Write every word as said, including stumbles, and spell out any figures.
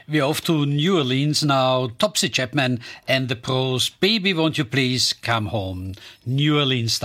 We're off to New Orleans now. Topsy Chapman and the Pros. Baby, won't you please come home? New Orleans